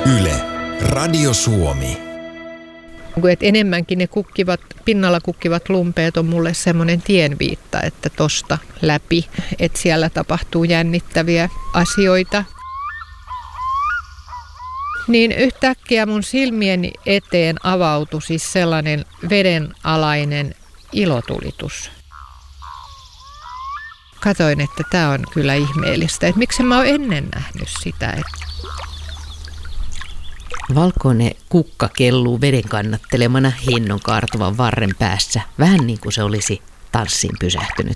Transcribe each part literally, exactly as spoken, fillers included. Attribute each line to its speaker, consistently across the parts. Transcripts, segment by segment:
Speaker 1: Yle, Radio Suomi.
Speaker 2: Et enemmänkin ne kukkivat, pinnalla kukkivat lumpeet on mulle semmoinen tienviitta, että tosta läpi, että siellä tapahtuu jännittäviä asioita. Niin yhtäkkiä mun silmieni eteen avautui siis sellainen vedenalainen ilotulitus. Katoin, että tämä on kyllä ihmeellistä, että miksi mä oon ennen nähnyt sitä.
Speaker 3: Valkoinen kukka kelluu veden kannattelemana hennon kaartuvan varren päässä, vähän niin kuin se olisi tanssiin pysähtynyt.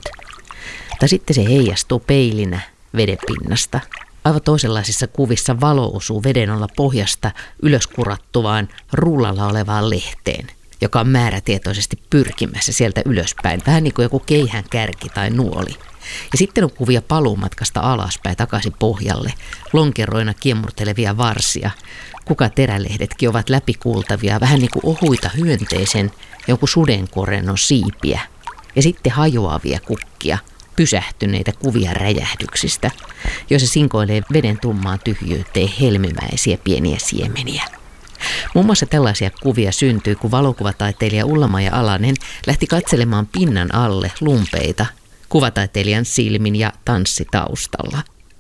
Speaker 3: Tai sitten se heijastuu peilinä vedenpinnasta. Aivan toisenlaisissa kuvissa valo osuu veden alla pohjasta ylöskurattuvaan rullalla olevaan lehteen, joka on määrätietoisesti pyrkimässä sieltä ylöspäin, vähän niin kuin joku keihään kärki tai nuoli. Ja sitten on kuvia paluumatkasta alaspäin takaisin pohjalle, lonkeroina kiemurtelevia varsia. Kukaterälehdetkin ovat läpikuultavia, vähän niin kuin ohuita hyönteisen jonkun sudenkorennon siipiä. Ja sitten hajoavia kukkia, pysähtyneitä kuvia räjähdyksistä, joissa sinkoilee veden tummaan tyhjyyteen helmimäisiä pieniä siemeniä. Muun muassa tällaisia kuvia syntyi, kun valokuvataiteilija Ulla-Maija Alanen lähti katselemaan pinnan alle lumpeita kuvataiteilijan silmin ja tanssitaustalla.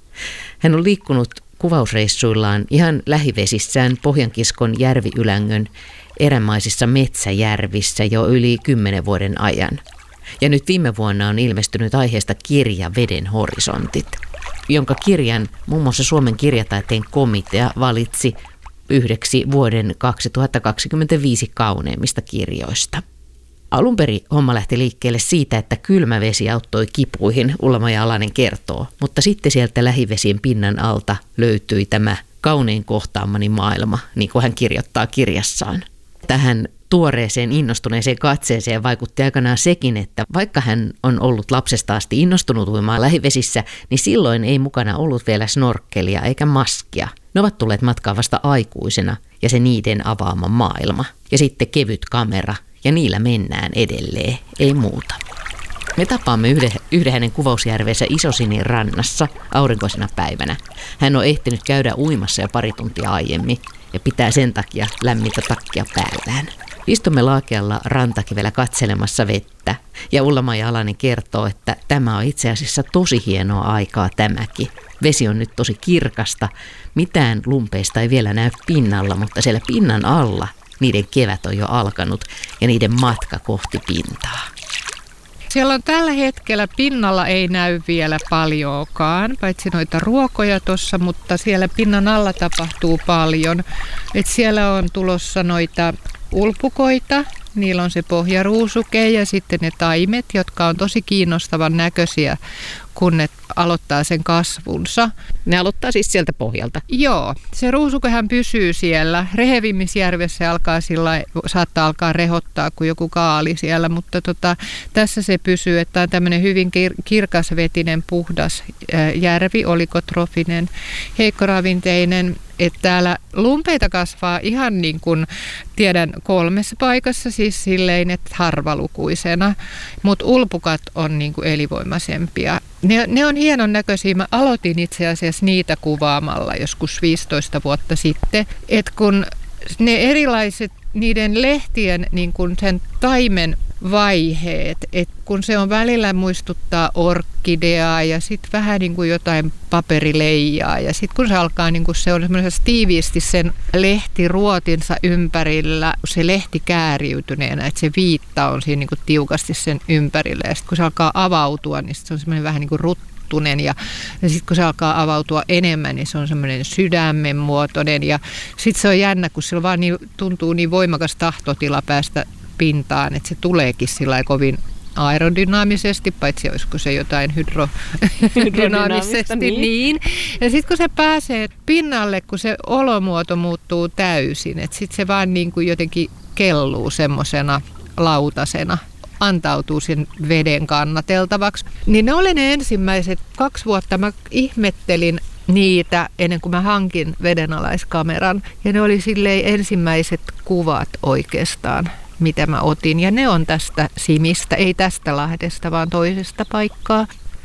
Speaker 3: Hän on liikkunut kuvausreissuillaan ihan lähivesissään Pohjankiskon järviylängön erämaisissa metsäjärvissä jo yli kymmenen vuoden ajan. Ja nyt viime vuonna on ilmestynyt aiheesta kirja Veden horisontit, jonka kirjan muun muassa Suomen kirjataiteen komitea valitsi yhdeksi vuoden kaksituhattakaksikymmentäviisi kauneimmista kirjoista. Alun perin homma lähti liikkeelle siitä, että kylmä vesi auttoi kipuihin, Ulla-Maija Alanen kertoo, mutta sitten sieltä lähivesien pinnan alta löytyi tämä kaunein kohtaamani maailma, niin kuin hän kirjoittaa kirjassaan. Tähän tuoreeseen innostuneeseen katseeseen vaikutti aikanaan sekin, että vaikka hän on ollut lapsesta asti innostunut uimaan lähivesissä, niin silloin ei mukana ollut vielä snorkkelia eikä maskia. Ne ovat tulleet matkaan vasta aikuisena ja se niiden avaama maailma. Ja sitten kevyt kamera ja niillä mennään edelleen, ei muuta. Me tapaamme yhden, yhden hänen kuvausjärveensä Isosinin rannassa aurinkoisena päivänä. Hän on ehtinyt käydä uimassa jo pari tuntia aiemmin ja pitää sen takia lämmintä takkia päällään. Istumme laakealla rantakivellä katselemassa vettä ja Ulla-Maija Alanen kertoo, että tämä on itse asiassa tosi hienoa aikaa tämäkin. Vesi on nyt tosi kirkasta, mitään lumpeista ei vielä näy pinnalla, mutta siellä pinnan alla niiden kevät on jo alkanut ja niiden matka kohti pintaa.
Speaker 2: Siellä on tällä hetkellä pinnalla ei näy vielä paljoakaan, paitsi noita ruokoja tuossa, mutta siellä pinnan alla tapahtuu paljon. Et siellä on tulossa noita ulpukoita, niillä on se pohjaruusuke ja sitten ne taimet, jotka on tosi kiinnostavan näköisiä, kun ne aloittaa sen kasvunsa.
Speaker 3: Ne aloittaa siis sieltä pohjalta?
Speaker 2: Joo, se ruusukehän pysyy siellä. Rehevimmisjärvessä alkaa sillä, saattaa alkaa rehottaa kuin joku kaali siellä, mutta tota, tässä se pysyy, että on tämmöinen hyvin kir- kirkasvetinen, puhdas äh, järvi, olikotrofinen, heikkoravinteinen. Että täällä lumpeita kasvaa ihan niin kuin tiedän kolmessa paikassa, siis silleen, että harvalukuisena, mutta ulpukat on niin kuin elinvoimaisempia. Ne, ne on hienon näköisiä. Mä aloitin itse asiassa niitä kuvaamalla joskus viisitoista vuotta sitten, että kun ne erilaiset niiden lehtien niin kuin sen taimen vaiheet, että kun se on välillä muistuttaa orkideaa ja sitten vähän niin kuin jotain paperileijaa ja sitten kun se alkaa niin kuin se on semmoisessa tiiviisti sen lehtiruotinsa ympärillä, se lehti kääriytyneenä, että se viitta on siinä niin kuin tiukasti sen ympärillä ja sitten kun se alkaa avautua, niin se on semmoinen vähän niin kuin ruttunen ja, ja sitten kun se alkaa avautua enemmän, niin se on semmoinen sydämen muotoinen ja sitten se on jännä, kun sillä vaan niin, tuntuu niin voimakas tahtotila päästä pintaan, että se tuleekin sillä kovin aerodynaamisesti, paitsi olisiko se jotain hydro, hydrodynaamisesti. Niin. niin. Ja sitten kun se pääsee pinnalle, kun se olomuoto muuttuu täysin, että sitten se vaan niin kuin jotenkin kelluu semmoisena lautasena, antautuu sen veden kannateltavaksi. Niin ne oli ne ensimmäiset kaksi vuotta, mä ihmettelin niitä ennen kuin mä hankin vedenalaiskameran. Ja ne oli silleen ensimmäiset kuvat oikeastaan, mitä mä otin. Ja ne on tästä Simistä, ei tästä Lahdesta, vaan toisesta paikkaa.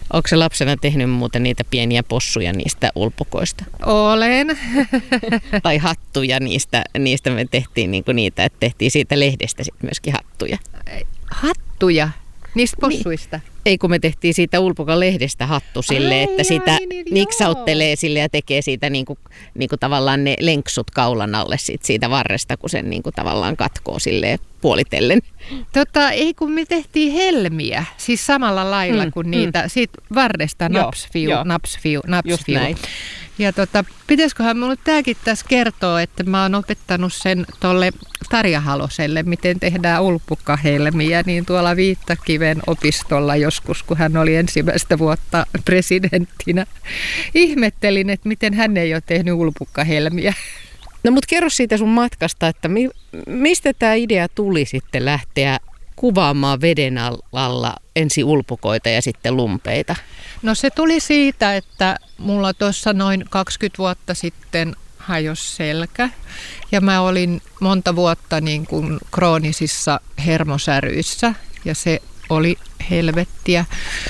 Speaker 3: Onko se lapsena tehnyt muuten niitä pieniä possuja niistä ulpukoista?
Speaker 2: Olen.
Speaker 3: Tai hattuja niistä, niistä me tehtiin niinku niitä, että tehtiin siitä lehdestä sitten myöskin hattuja.
Speaker 2: Hattuja? Niistä possuista?
Speaker 3: Niin. Ei, kun me tehtiin siitä ulpukan lehdestä hattu sille, että sitä
Speaker 2: ai, niin,
Speaker 3: niksauttelee sille ja tekee siitä niinku, niinku tavallaan ne lenksut kaulan alle sit siitä varresta, kun sen niinku tavallaan katkoo silleen puolitellen.
Speaker 2: Tota, ei kun me tehtiin helmiä, siis samalla lailla mm, kuin niitä, mm. siitä varresta napsfiu, napsfiu, napsfiu. Ja tota, pitäisiköhän minulle tämäkin tässä kertoa, että mä oon opettanut sen tolle Tarja Haloselle, miten tehdään ulpukkahelmiä, niin tuolla Viittakiven opistolla joskus, kun hän oli ensimmäistä vuotta presidenttinä. Ihmettelin, että miten hän ei ole tehnyt ulpukkahelmiä.
Speaker 3: No mut kerro siitä sun matkasta, että mi- mistä tämä idea tuli sitten lähteä kuvaamaan veden alla ensin ulpukoita ja sitten lumpeita?
Speaker 2: No se tuli siitä, että mulla tuossa noin kaksikymmentä vuotta sitten hajosi selkä ja mä olin monta vuotta niin kuin kroonisissa hermosäryissä ja se oli helvettiä.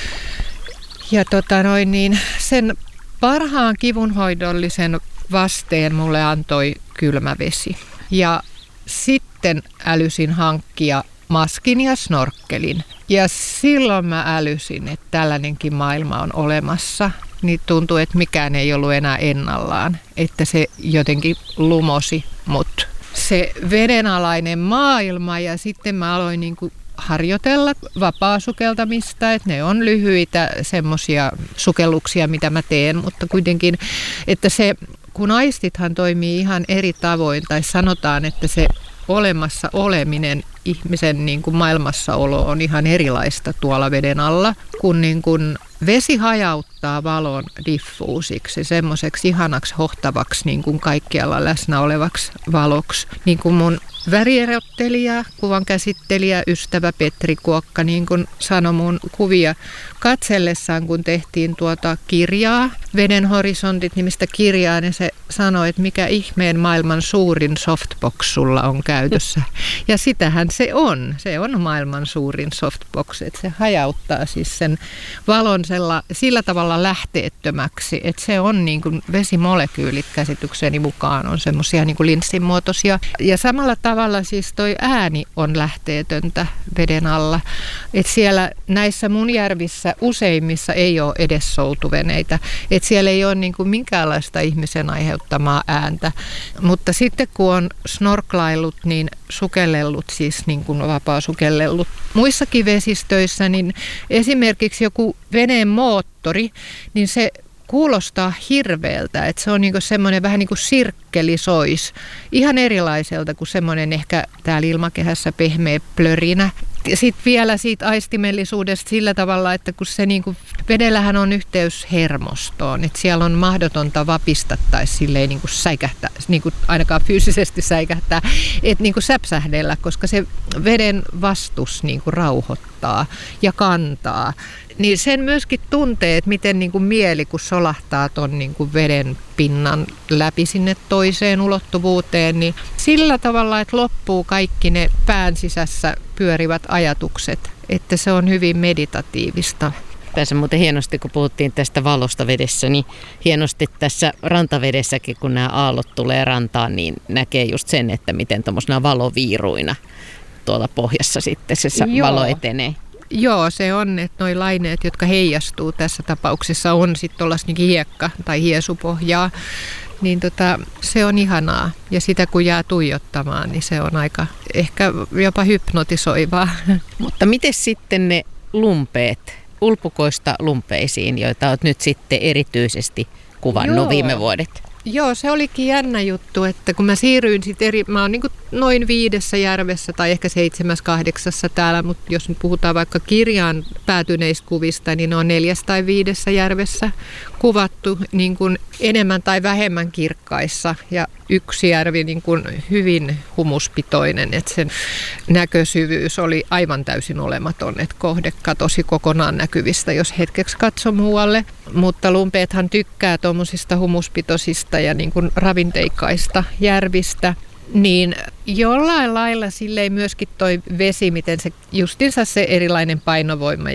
Speaker 2: Ja tota noin niin, sen parhaan kivunhoidollisen vasteen mulle antoi kylmä vesi. Ja sitten älysin hankkia maskin ja snorkkelin. Ja silloin mä älysin, että tällainenkin maailma on olemassa. Niin tuntuu, että mikään ei ollut enää ennallaan. Että se jotenkin lumosi mut. Se vedenalainen maailma ja sitten mä aloin niinku harjoitella vapaasukeltamista, että ne on lyhyitä semmoisia sukelluksia, mitä mä teen, mutta kuitenkin, että se, kun aistithan toimii ihan eri tavoin, tai sanotaan, että se olemassa oleminen, ihmisen niin kuin maailmassaolo on ihan erilaista tuolla veden alla, kun niin kuin vesi hajauttaa valon diffuusiksi, semmoiseksi ihanaksi hohtavaksi niin kuin kaikkialla läsnä olevaksi valoksi. Niin kuin mun värierottelija, kuvan käsittelijä, ystävä Petri Kuokka niin kuin sanoi mun kuvia katsellessaan, kun tehtiin tuota kirjaa, Veden horisontit nimistä kirjaa, niin se sanoi, että mikä ihmeen maailman suurin softbox sulla on käytössä. Ja sitähän se on. Se on maailman suurin softbox, että se hajauttaa siis sen valon sella, sillä tavalla lähteettömäksi, että se on niin kuin vesimolekyylit käsitykseni mukaan on semmoisia niin kuin linssin muotoisia. Ja samalla tavalla siis toi ääni on lähteetöntä veden alla. Että siellä näissä mun järvissä useimmissa ei ole edes soutuveneitä. Että siellä ei ole niin kuin minkäänlaista ihmisen aiheuttamaa ääntä. Mutta sitten kun on snorklaillut, niin sukellellut, siis niin kuin vapaa sukellellut muissakin vesistöissä, niin esimerkiksi joku veneen moottori, niin se kuulostaa hirveältä, että se on niinku semmoinen vähän niin kuin sirkkeli sois. Ihan erilaiselta kuin semmoinen ehkä täällä ilmakehässä pehmeä plörinä. Ja sitten vielä siitä aistimellisuudesta sillä tavalla, että kun se niinku, vedellähän on yhteys hermostoon, että siellä on mahdotonta vapista tai silleen niinku säikähtää, niinku ainakaan fyysisesti säikähtää, että niinku säpsähdellä, koska se veden vastus niinku rauhoittaa ja kantaa. Niin sen myöskin tuntee, että miten niin kuin mieli, kun solahtaa ton niin kuin veden pinnan läpi sinne toiseen ulottuvuuteen, niin sillä tavalla, että loppuu kaikki ne pään sisässä pyörivät ajatukset, että se on hyvin meditatiivista.
Speaker 3: Tässä muuten hienosti, kun puhuttiin tästä valosta vedessä, niin hienosti tässä rantavedessäkin, kun nämä aallot tulee rantaan, niin näkee just sen, että miten tuommoisena valoviiruina tuolla pohjassa sitten se Joo. valo etenee.
Speaker 2: Joo, se on, että nuo laineet, jotka heijastuu tässä tapauksessa, on sitten tuollaista hiekka- tai hiesupohjaa, niin tota, se on ihanaa. Ja sitä kun jää tuijottamaan, niin se on aika ehkä jopa hypnotisoivaa.
Speaker 3: Mutta miten sitten ne lumpeet, ulpukoista lumpeisiin, joita olet nyt sitten erityisesti kuvannut Joo. viime vuodet?
Speaker 2: Joo, se olikin jännä juttu, että kun mä siirryin sitten eri, mä oon niin kuin noin viidessä järvessä tai ehkä seitsemässä, kahdeksassa täällä, mutta jos nyt puhutaan vaikka kirjaan päätyneistä kuvista, niin ne on neljässä tai viidessä järvessä kuvattu niin kuin enemmän tai vähemmän kirkkaissa ja yksi järvi niin kuin hyvin humuspitoinen, että sen näkösyvyys oli aivan täysin olematon, että kohde katosi kokonaan näkyvistä, jos hetkeksi katso muualle, mutta lumpeethan tykkää tuommoisista humuspitoisista ja niin kuin ravinteikkaista järvistä, niin jollain lailla silleen myöskin toi vesi, miten se justinsa se erilainen painovoima ja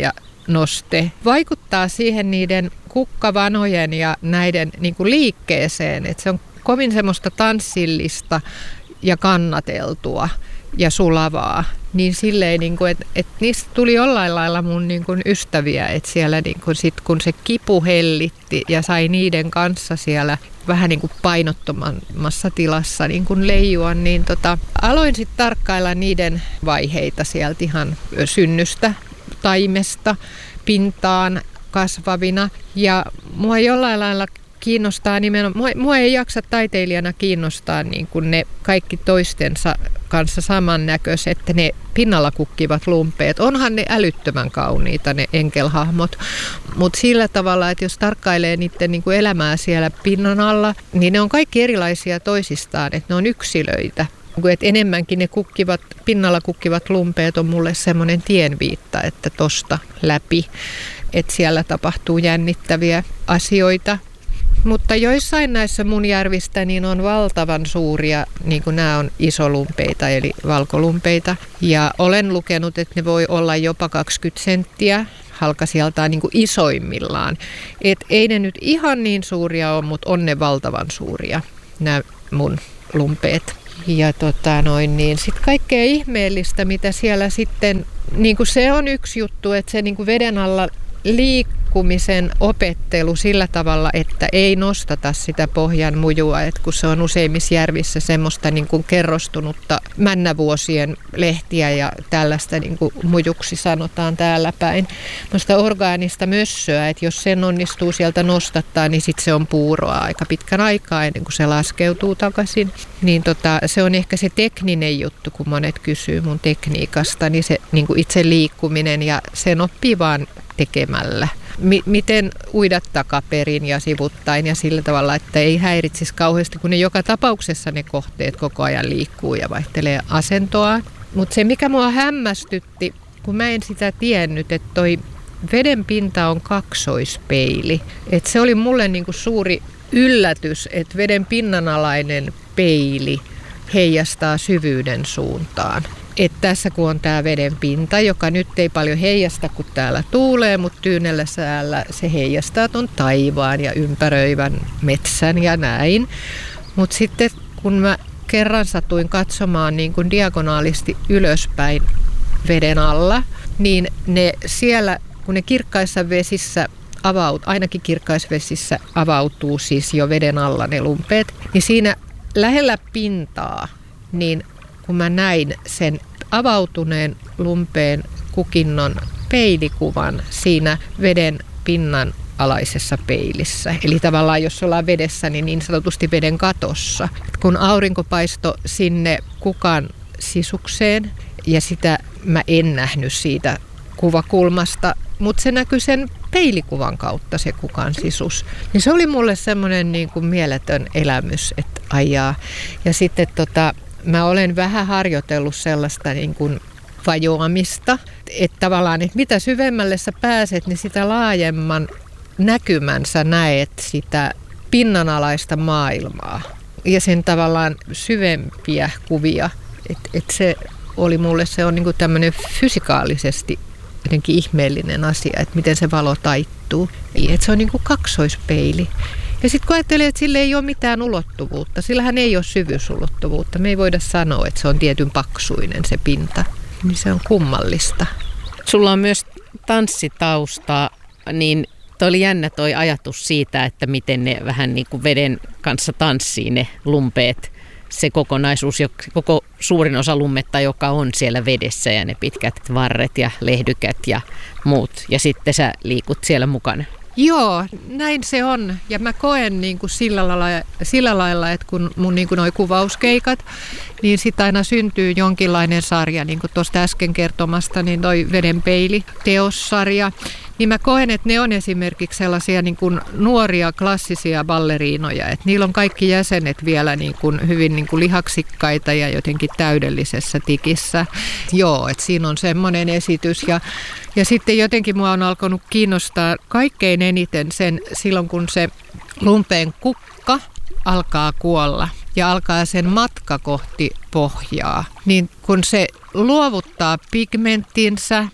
Speaker 2: noste vaikuttaa siihen niiden kukkavanojen ja näiden niin kuin liikkeeseen, että se on kovin semmoista tanssillista ja kannateltua ja sulavaa, niin silleen, niin kuin, että, että niistä tuli jollain lailla mun niin kuin ystäviä, että siellä niin kuin sit, kun se kipu hellitti ja sai niiden kanssa siellä vähän niin kuin painottomammassa tilassa niin kuin leijua, niin tota, aloin sitten tarkkailla niiden vaiheita sieltä ihan synnystä, taimesta, pintaan kasvavina. Ja mua jollain lailla kiinnostaa nimenomaan, mua, mua ei jaksa taiteilijana kiinnostaa niin kuin ne kaikki toistensa kanssa samannäköiset, että ne pinnalla kukkivat lumpeet. Onhan ne älyttömän kauniita, ne enkelhahmot, mutta sillä tavalla, että jos tarkkailee niiden niin kuin elämää siellä pinnan alla, niin ne on kaikki erilaisia toisistaan, että ne on yksilöitä. Että enemmänkin ne kukkivat, pinnalla kukkivat lumpeet on mulle semmoinen tienviitta, että tosta läpi, että siellä tapahtuu jännittäviä asioita. Mutta joissain näissä mun järvistä niin on valtavan suuria, niin kuin nämä on isolumpeita eli valkolumpeita. Ja olen lukenut, että ne voi olla jopa kaksikymmentä senttiä halkasijaltaan niin kuin isoimmillaan. Et ei ne nyt ihan niin suuria ole, mutta on ne valtavan suuria, nämä mun lumpeet. Ja tota noin, niin sitten kaikkea ihmeellistä, mitä siellä sitten, niin kuin se on yksi juttu, että se niin kuin veden alla liikkumisen opettelu sillä tavalla, että ei nostata sitä pohjan mujua, että kun se on useimmissa järvissä semmoista niin kuin kerrostunutta männävuosien lehtiä ja tällaista niin kuin mujuksi sanotaan täällä päin. Noista orgaanista mössöä, että jos sen onnistuu sieltä nostattaa, niin sitten se on puuroa aika pitkän aikaa ennen kuin se laskeutuu takaisin. Niin tota, se on ehkä se tekninen juttu, kun monet kysyy mun tekniikasta, niin se niin kuin itse liikkuminen ja sen oppii vaan tekemällä. M- miten uida takaperin ja sivuttain ja sillä tavalla, että ei häiritsisi kauheasti, kun ne joka tapauksessa ne kohteet koko ajan liikkuu ja vaihtelee asentoa. Mutta se, mikä mua hämmästytti, kun mä en sitä tiennyt, että toi veden pinta on kaksoispeili. Et se oli mulle niinku suuri yllätys, että veden pinnanalainen peili heijastaa syvyyden suuntaan. Että tässä kun on tämä veden pinta, joka nyt ei paljon heijasta, kun täällä tuulee, mutta tyynellä säällä se heijastaa ton taivaan ja ympäröivän metsän ja näin. Mutta sitten kun mä kerran satuin katsomaan niin kuin diagonaalisti ylöspäin veden alla, niin ne siellä, kun ne kirkkaissa vesissä avautuu, ainakin kirkkaissa vesissä avautuu siis jo veden alla ne lumpeet, niin siinä lähellä pintaa, niin kun mä näin sen avautuneen lumpeen kukinnon peilikuvan siinä veden pinnan alaisessa peilissä. Eli tavallaan jos ollaan vedessä, niin niin sanotusti veden katossa. Kun aurinko paistoi sinne kukan sisukseen, ja sitä mä en nähnyt siitä kuvakulmasta, mutta se näkyi sen peilikuvan kautta se kukan sisus. Niin se oli mulle semmoinen niin kuin mieletön elämys, että ajaa. Ja sitten tota, mä olen vähän harjoitellut sellaista niin kuin vajoamista, että tavallaan, että mitä syvemmälle sä pääset, niin sitä laajemman näkymän sä näet sitä pinnanalaista maailmaa ja sen tavallaan syvempiä kuvia. Että et se oli mulle, se on niin kuin tämmöinen fysikaalisesti jotenkin ihmeellinen asia, että miten se valo taittuu. Että se on niin kuin kaksoispeili. Ja sitten kun ajattelee, että sillä ei ole mitään ulottuvuutta, sillähän ei ole syvyysulottuvuutta. Me ei voida sanoa, että se on tietyn paksuinen se pinta. Niin se on kummallista.
Speaker 3: Sulla on myös tanssitaustaa, niin toi oli jännä toi ajatus siitä, että miten ne vähän niin kuin veden kanssa tanssii ne lumpeet. Se kokonaisuus, koko suurin osa lummetta, joka on siellä vedessä ja ne pitkät varret ja lehdykät ja muut. Ja sitten sä liikut siellä mukana.
Speaker 2: Joo, näin se on. Ja mä koen niin kuin sillä, lailla, sillä lailla, että kun mun niin kuin noi kuvauskeikat, niin sitten aina syntyy jonkinlainen sarja, niin kuin tuosta äsken kertomasta, niin toi vedenpeili teossarja. Niin mä koen, että ne on esimerkiksi sellaisia niin kuin nuoria klassisia balleriinoja, että niillä on kaikki jäsenet vielä niin kuin hyvin niin kuin lihaksikkaita ja jotenkin täydellisessä tikissä. Joo, että siinä on semmoinen esitys ja, ja sitten jotenkin mua on alkanut kiinnostaa kaikkein eniten sen silloin, kun se lumpeen kukka alkaa kuolla ja alkaa sen matka kohti pohjaa, niin kun se luovuttaa pigmenttinsä,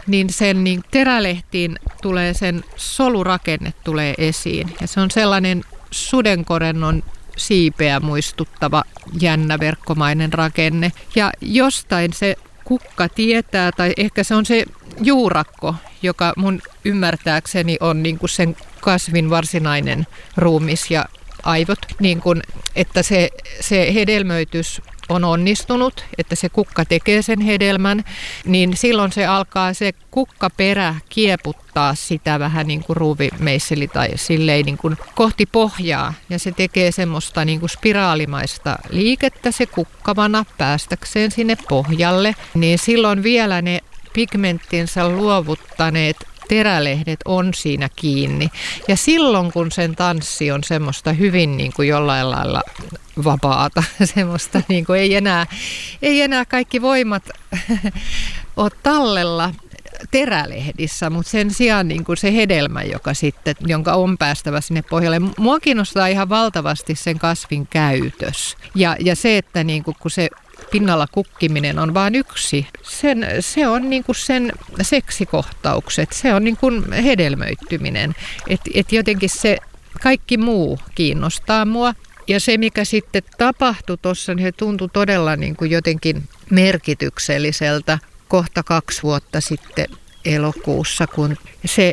Speaker 2: niin sen niin terälehtiin tulee sen solurakenne tulee esiin. Ja se on sellainen sudenkorennon siipeä muistuttava jännä verkkomainen rakenne. Ja jostain se kukka tietää, tai ehkä se on se juurakko, joka mun ymmärtääkseni on niin kuin sen kasvin varsinainen ruumis ja aivot, niin kuin, että se, se hedelmöitys on onnistunut, että se kukka tekee sen hedelmän, niin silloin se alkaa se kukkaperä kieputtaa sitä vähän niin kuin ruuvimeisseli tai silleen niin kuin kohti pohjaa. Ja se tekee semmoista niin kuin spiraalimaista liikettä se kukkavana päästäkseen sinne pohjalle. Niin silloin vielä ne pigmenttinsä luovuttaneet terälehdet on siinä kiinni. Ja silloin kun sen tanssi on semmoista hyvin niin kuin jollain lailla vapaata, semmoista niin kuin ei enää, ei enää kaikki voimat ole tallella terälehdissä, mutta sen sijaan niin kuin se hedelmä, joka sitten, jonka on päästävä sinne pohjalle. Mua kiinnostaa ihan valtavasti sen kasvin käytös. Ja, ja se, että niin kuin, kun se pinnalla kukkiminen on vain yksi. Sen, se on niin kuin sen seksikohtaukset, se on niin kuin hedelmöittyminen. Et, et jotenkin se kaikki muu kiinnostaa mua. Ja se, mikä sitten tapahtui tuossa, niin se tuntui todella niin kuin jotenkin merkitykselliseltä kohta kaksi vuotta sitten elokuussa, kun se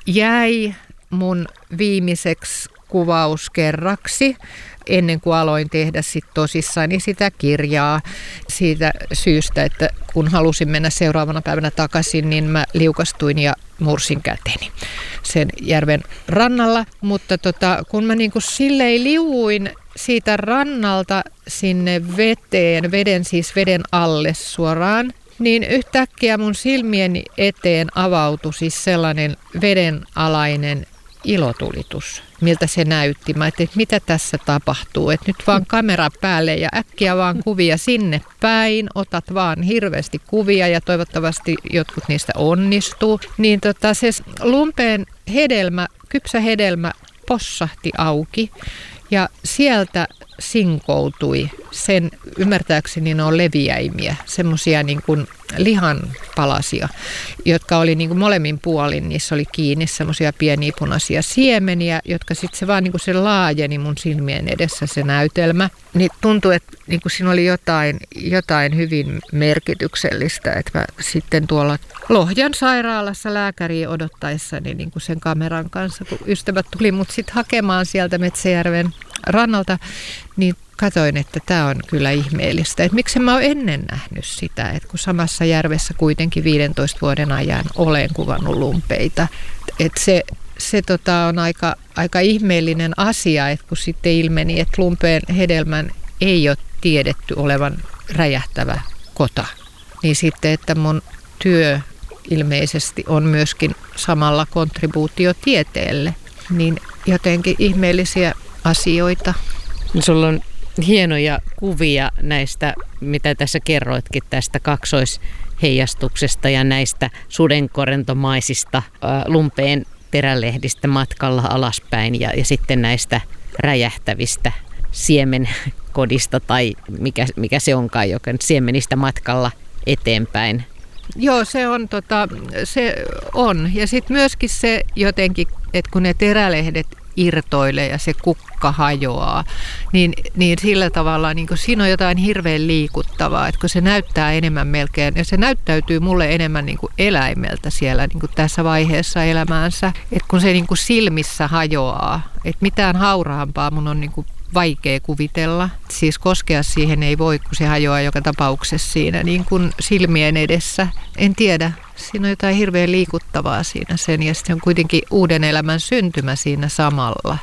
Speaker 2: jäi mun viimeiseksi kuvauskerraksi ennen kuin aloin tehdä sit tosissani sitä kirjaa siitä syystä, että kun halusin mennä seuraavana päivänä takaisin, niin mä liukastuin ja mursin käteni sen järven rannalla. Mutta tota, kun mä niinku silleen liuuin siitä rannalta sinne veteen, veden siis veden alle suoraan, niin yhtäkkiä mun silmieni eteen avautui siis sellainen vedenalainen ilotulitus, miltä se näytti. Mä ajattelin, että mitä tässä tapahtuu, että nyt vaan kamera päälle ja äkkiä vaan kuvia sinne päin, otat vaan hirveästi kuvia ja toivottavasti jotkut niistä onnistuu. Niin tota, se lumpeen hedelmä, kypsä hedelmä possahti auki ja sieltä sinkoutui sen, ymmärtääkseni ne on leviäimiä, semmoisia niin kuin lihanpalasia, jotka oli niin kuin molemmin puolin, niissä oli kiinni semmoisia pieniä punaisia siemeniä, jotka sitten se vaan niin kuin se laajeni mun silmien edessä se näytelmä. Niin tuntui, että niin kuin siinä oli jotain, jotain hyvin merkityksellistä, että mä sitten tuolla Lohjan sairaalassa lääkäriä odottaessani niin kuin sen kameran kanssa, kun ystävät tuli mut sitten hakemaan sieltä Metsäjärven rannalta, niin katoin, että tämä on kyllä ihmeellistä. Että miksi mä oon ennen nähnyt sitä, että kun samassa järvessä kuitenkin viidentoista vuoden ajan olen kuvannut lumpeita. Että se, se tota on aika, aika ihmeellinen asia, että kun sitten ilmeni, että lumpeen hedelmän ei ole tiedetty olevan räjähtävä kota. Niin sitten, että mun työ ilmeisesti on myöskin samalla kontribuutio tieteelle. Niin jotenkin ihmeellisiä asioita.
Speaker 3: Sulla on hienoja kuvia näistä, mitä tässä kerroitkin tästä kaksoisheijastuksesta ja näistä sudenkorentomaisista lumpeen terälehdistä matkalla alaspäin ja, ja sitten näistä räjähtävistä siemenkodista tai mikä, mikä se onkaan, joka siemenistä matkalla eteenpäin.
Speaker 2: Joo, se on, tota, se on. Ja sitten myöskin se jotenkin, että kun ne terälehdet irtoilee ja se kukka hajoaa, niin, niin sillä tavalla niin siinä on jotain hirveän liikuttavaa, että kun se näyttää enemmän melkein, ja se näyttäytyy mulle enemmän niin kuin eläimeltä siellä niin kuin tässä vaiheessa elämäänsä, että kun se niin kuin silmissä hajoaa, että mitään hauraampaa mun on niin kuin vaikea kuvitella. Siis koskea siihen ei voi, kun se hajoaa joka tapauksessa siinä niin kuin silmien edessä. En tiedä. Siinä on jotain hirveän liikuttavaa siinä sen ja sitten on kuitenkin uuden elämän syntymä siinä samalla.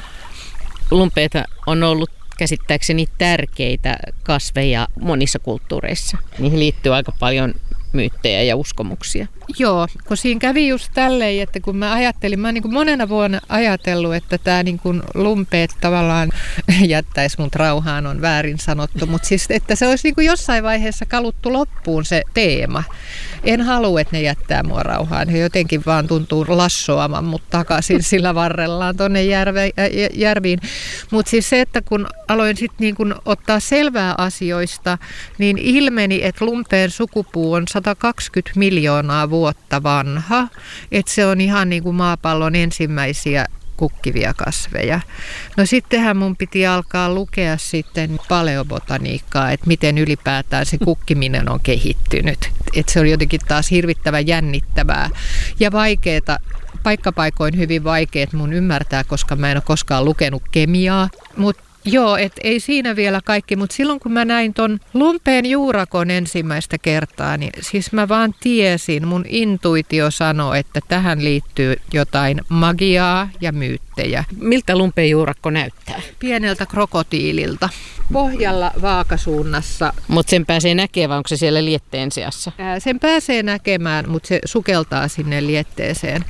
Speaker 3: Lumpeita on ollut käsittääkseni tärkeitä kasveja monissa kulttuureissa. Niihin liittyy aika paljon myyttejä ja uskomuksia.
Speaker 2: Joo, kun siinä kävi just tälleen, että kun mä ajattelin, mä oon niin kuin monena vuonna ajatellut, että tämä niin kuin lumpeet tavallaan jättäisi mut rauhaan, on väärin sanottu, mutta siis, että se olisi niin kuin jossain vaiheessa kaluttu loppuun se teema. En halua, että ne jättää mua rauhaan. He jotenkin vaan tuntuu lassoamaan mut takaisin sillä varrellaan tuonne järviin. Mutta siis se, että kun aloin sitten niin kuin ottaa selvää asioista, niin ilmeni, että lumpeen sukupuu on sata sata kaksikymmentä miljoonaa vuotta vanha, että se on ihan niin kuin maapallon ensimmäisiä kukkivia kasveja. No sittenhän mun piti alkaa lukea sitten paleobotaniikkaa, että miten ylipäätään se kukkiminen on kehittynyt. Että se oli jotenkin taas hirvittävän jännittävää ja vaikeaa, paikkapaikoin hyvin vaikeat mun ymmärtää, koska mä en ole koskaan lukenut kemiaa. Mut joo, et ei siinä vielä kaikki, mutta silloin kun mä näin ton lumpeen juurakon ensimmäistä kertaa, niin siis mä vaan tiesin, mun intuitio sanoi, että tähän liittyy jotain magiaa ja myyttejä.
Speaker 3: Miltä lumpeen juurakko näyttää?
Speaker 2: Pieneltä krokotiililta. Pohjalla vaakasuunnassa.
Speaker 3: Mutta sen pääsee näkemään, vai onko se siellä lietteen seassa?
Speaker 2: Ää, sen pääsee näkemään, mutta se sukeltaa sinne lietteeseen.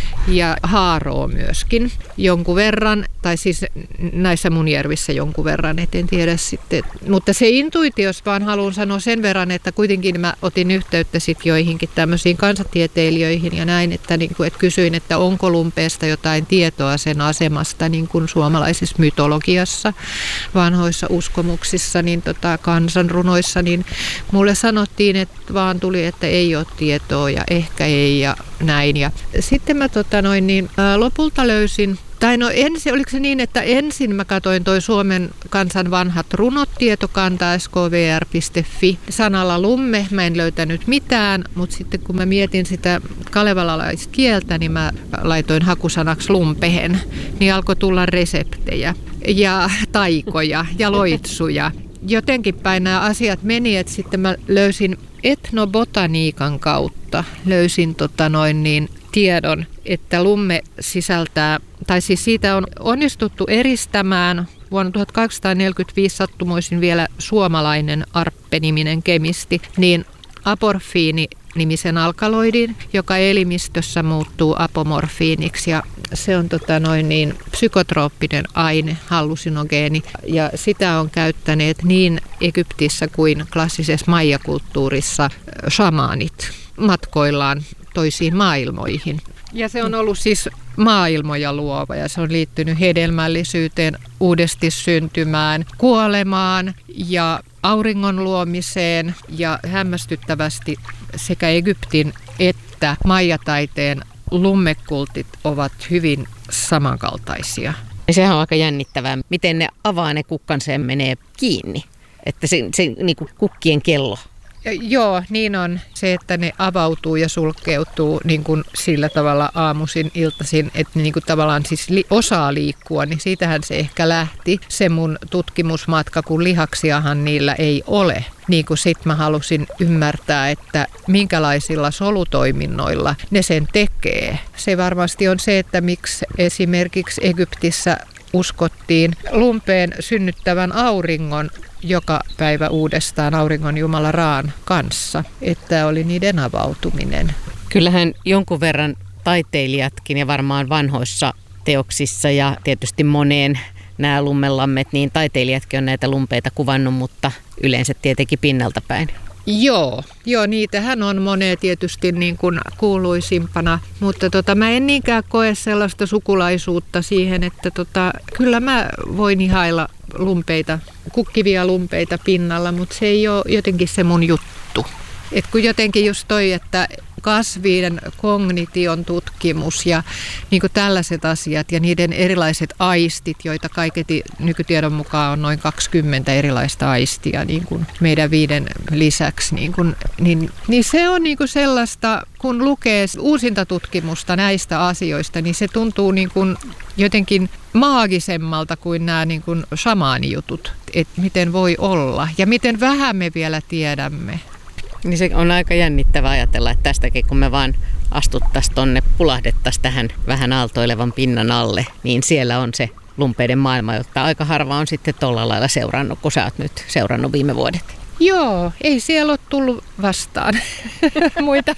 Speaker 2: Ja haaroo myöskin jonkun verran, tai siis näissä munjärvissä jonkun verran, et en tiedä sitten. Mutta se intuitios vaan haluan sanoa sen verran, että kuitenkin mä otin yhteyttä sitten joihinkin tämmöisiin kansatieteilijöihin ja näin, että, niin kuin, että kysyin, että onko lumpeesta jotain tietoa sen asemasta niin kuin suomalaisessa mytologiassa, vanhoissa uskomuksissa, niin tota, kansanrunoissa, niin mulle sanottiin, että vaan tuli, että ei ole tietoa ja ehkä ei ja näin. Ja sitten mä tota noin, niin, ää, lopulta löysin, tai no ensin, oliko se niin, että ensin mä katsoin toi Suomen kansan vanhat runot tietokanta s k v r piste f i sanalla lumme, mä en löytänyt mitään, mutta sitten kun mä mietin sitä kalevalalaista kieltä, niin mä laitoin hakusanaksi lumpehen, niin alkoi tulla reseptejä ja taikoja ja loitsuja. Jotenkin päin nämä asiat meni, että sitten mä löysin etnobotaniikan kautta, löysin tota noin niin tiedon, että lumme sisältää, tai siis siitä on onnistuttu eristämään vuonna tuhatkahdeksansataaneljäkymmentäviisi sattumoisin vielä suomalainen Arppe-niminen kemisti, niin aporfiini-nimisen alkaloidin, joka elimistössä muuttuu apomorfiiniksi ja se on tota noin niin psykotrooppinen aine, hallusinogeeni ja sitä on käyttäneet niin Egyptissä kuin klassisessa maijakulttuurissa shamaanit matkoillaan toisiin maailmoihin. Ja se on ollut siis maailmoja luova ja se on liittynyt hedelmällisyyteen, uudesti syntymään, kuolemaan ja auringon luomiseen ja hämmästyttävästi sekä Egyptin että maijataiteen lummekultit ovat hyvin samankaltaisia.
Speaker 3: Ja sehän on aika jännittävää, miten ne avaa ne kukkansa ja menee kiinni, että se, se niin kuin kukkien kello.
Speaker 2: Joo, niin on se, että ne avautuu ja sulkeutuu niin kuin sillä tavalla aamuisin, iltaisin, että ne niin kuin tavallaan siis li- osaa liikkua, niin siitähän se ehkä lähti se mun tutkimusmatka, kun lihaksiahan niillä ei ole. Niin kuin sit mä halusin ymmärtää, että minkälaisilla solutoiminnoilla ne sen tekee. Se varmasti on se, että miksi esimerkiksi Egyptissä uskottiin lumpeen synnyttävän auringon joka päivä uudestaan auringon jumala Raan kanssa, että oli niiden avautuminen.
Speaker 3: Kyllähän jonkun verran taiteilijatkin ja varmaan vanhoissa teoksissa ja tietysti moneen nämä lummelammet, niin taiteilijatkin on näitä lumpeita kuvannut, mutta yleensä tietenkin pinnalta päin.
Speaker 2: Joo, joo, niitähän on monia tietysti niin kuin kuuluisimpana, mutta tota, mä en niinkään koe sellaista sukulaisuutta siihen, että tota, kyllä mä voin ihailla lumpeita, kukkivia lumpeita pinnalla, mutta se ei ole jotenkin se mun juttu. Et kun jotenkin just toi, että kasvien kognition tutkimus ja niin kuin tällaiset asiat ja niiden erilaiset aistit, joita kaiketi nykytiedon mukaan on noin kaksikymmentä erilaista aistia niin kuin meidän viiden lisäksi, niin, kuin, niin, niin se on niin kuin sellaista, kun lukee uusinta tutkimusta näistä asioista, niin se tuntuu niin kuin jotenkin maagisemmalta kuin nämä niin kuin shamaanijutut, että miten voi olla ja miten vähän me vielä tiedämme.
Speaker 3: Niin se on aika jännittävää ajatella, että tästäkin kun me vaan astuttaisiin tonne, pulahdettaisiin tähän vähän aaltoilevan pinnan alle, niin siellä on se lumpeiden maailma, jota aika harva on sitten tolla lailla seurannut, kun sä oot nyt seurannut viime vuodet.
Speaker 2: Joo, ei siellä ole tullut vastaan muita.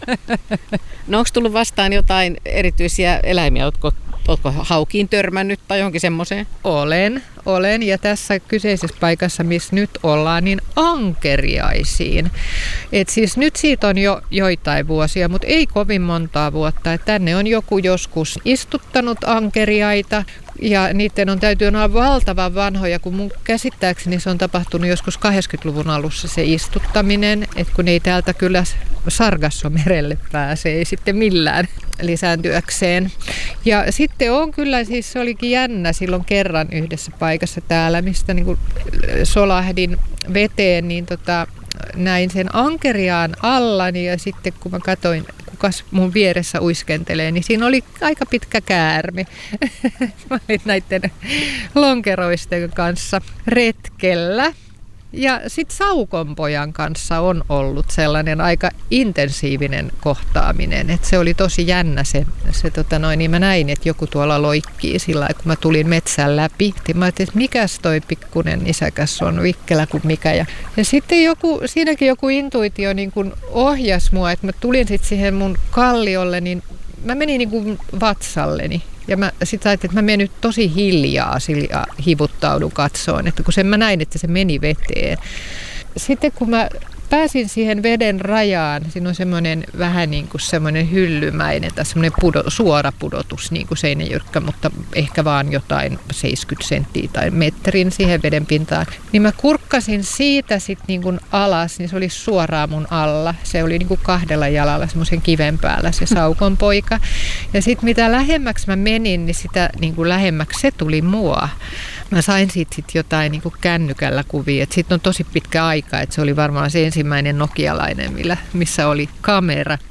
Speaker 3: No onko tullut vastaan jotain erityisiä eläimiä, ootko, ootko haukiin törmännyt tai johonkin semmoiseen?
Speaker 2: Olen, olen ja tässä kyseisessä paikassa, missä nyt ollaan, niin ankeriaisiin. Et siis nyt siitä on jo joitain vuosia, mutta ei kovin montaa vuotta. Et tänne on joku joskus istuttanut ankeriaita Ja niiden on täytyy olla valtavan vanhoja, kun mun käsittääkseni se on tapahtunut joskus kahdeksankymmentäluvun alussa se istuttaminen, että kun ei täältä kyllä Sargassomerelle pääse, ei sitten millään lisääntyäkseen. Ja sitten on kyllä, siis se olikin jännä silloin kerran yhdessä paikassa täällä, mistä niin kuin solahdin veteen, niin tota, näin sen ankeriaan allani ja sitten kun mä katsoin, kukas mun vieressä uiskentelee, niin siinä oli aika pitkä käärme. Mä olin näiden lonkeroisten kanssa retkellä. Ja sitten Saukonpojan kanssa on ollut sellainen aika intensiivinen kohtaaminen, että se oli tosi jännä se, se tota noin, niin mä näin, että joku tuolla loikkii sillä lailla, kun mä tulin metsän läpi. Mä ajattelin, että mikäs toi pikkunen nisäkäs on, vikkelä kuin mikä. Ja, ja sitten joku, siinäkin joku intuitio niin kuin ohjasi mua, että mä tulin sitten siihen mun kalliolle, niin mä menin niin kuin vatsalleni. Ja mä sitten ajattelin, että mä menen nyt tosi hiljaa sillä hivuttaudun katsoon, että kun sen mä näin, että se meni veteen. Sitten kun mä pääsin siihen veden rajaan, siinä on semmoinen vähän niin kuin semmoinen hyllymäinen tai semmoinen pudo, suora pudotus, niin kuin Seinäjyrkkä, mutta ehkä vaan jotain seitsemänkymmentä senttiä tai metrin siihen veden pintaan. Niin mä kurkkasin siitä sitten niin kuin alas, niin se oli suoraan mun alla. Se oli niin kuin kahdella jalalla semmoisen kiven päällä se Saukonpoika. Ja sitten mitä lähemmäksi mä menin, niin sitä niin kuin lähemmäksi se tuli mua. Mä sain siitä sit jotain niin kuin kännykällä kuvia. Sitten on tosi pitkä aika, että se oli varmaan se ensimmäinen nokialainen, millä, missä oli kamera.